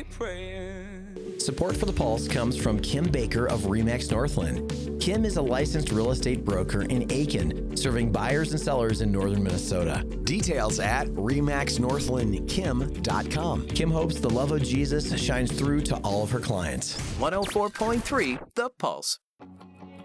keep praying. Support for The Pulse comes from Kim Baker of RE/MAX Northland. Kim is a licensed real estate broker in Aiken, serving buyers and sellers in northern Minnesota. Details at remaxnorthlandkim.com. Kim hopes the love of Jesus shines through to all of her clients. 104.3 The Pulse.